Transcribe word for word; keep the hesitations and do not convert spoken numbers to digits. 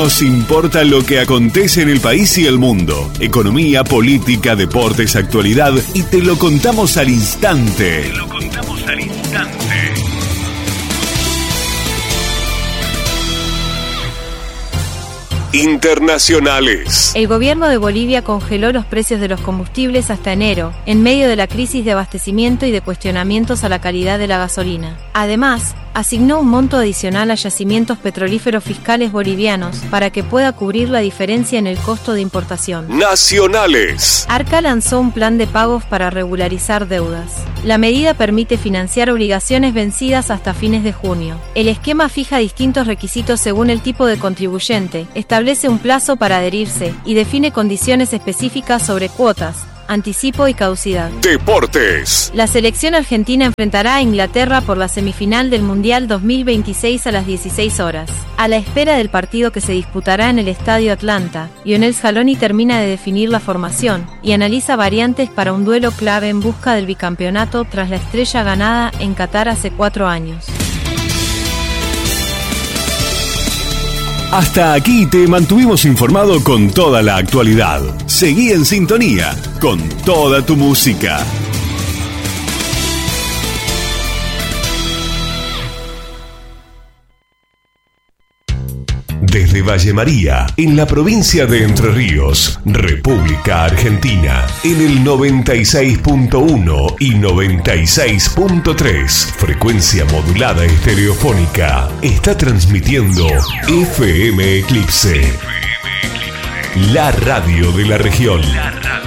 Nos importa lo que acontece en el país y el mundo. Economía, política, deportes, actualidad, y te lo contamos al instante. Te lo contamos al instante. Internacionales. El gobierno de Bolivia congeló los precios de los combustibles hasta enero, en medio de la crisis de abastecimiento y de cuestionamientos a la calidad de la gasolina. Además, asignó un monto adicional a yacimientos petrolíferos fiscales bolivianos para que pueda cubrir la diferencia en el costo de importación. Nacionales. Arca lanzó un plan de pagos para regularizar deudas. La medida permite financiar obligaciones vencidas hasta fines de junio. El esquema fija distintos requisitos según el tipo de contribuyente, establece un plazo para adherirse y define condiciones específicas sobre cuotas, anticipo y caducidad. Deportes. La selección argentina enfrentará a Inglaterra por la semifinal del Mundial dos mil veintiséis a las dieciséis horas. A la espera del partido que se disputará en el Estadio Atlanta, Lionel Scaloni termina de definir la formación y analiza variantes para un duelo clave en busca del bicampeonato tras la estrella ganada en Qatar hace cuatro años. Hasta aquí te mantuvimos informado con toda la actualidad. Seguí en sintonía con toda tu música. Desde Valle María, en la provincia de Entre Ríos, República Argentina, en el noventa y seis punto uno y noventa y seis punto tres, frecuencia modulada estereofónica, está transmitiendo F M Eclipse, la radio de la región.